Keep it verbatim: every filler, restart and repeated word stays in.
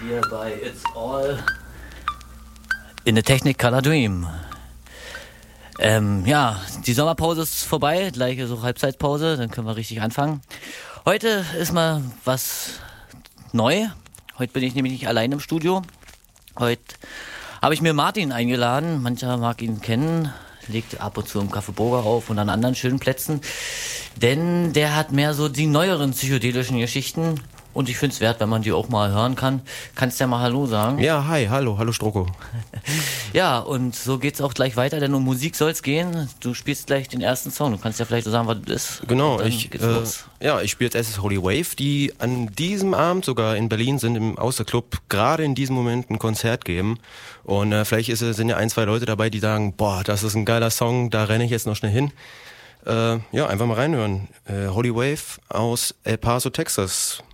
hier bei It's All in the Technicolor Dream. Ähm, ja, die Sommerpause ist vorbei, gleiche so Halbzeitpause, dann können wir richtig anfangen. Heute ist mal was neu. Heute bin ich nämlich nicht allein im Studio. Heute habe ich mir Martin eingeladen. Mancher mag ihn kennen. Legt ab und zu im Café Burger auf und an anderen schönen Plätzen. Denn der hat mehr so die neueren psychedelischen Geschichten. Und ich finde es wert, wenn man die auch mal hören kann. Kannst du ja mal Hallo sagen? Ja, hi, hallo, hallo Stroko. Ja, und so geht's auch gleich weiter, denn um Musik soll's gehen. Du spielst gleich den ersten Song. Du kannst ja vielleicht so sagen, was das ist. Genau, ich, äh, ja, ich spiele jetzt Holy Wave, die an diesem Abend sogar in Berlin sind, im Außerclub, gerade in diesem Moment ein Konzert geben. Und äh, vielleicht ist, sind ja ein, zwei Leute dabei, die sagen, boah, das ist ein geiler Song, da renne ich jetzt noch schnell hin. Äh, ja, einfach mal reinhören. Äh, Holy Wave aus El Paso, Texas.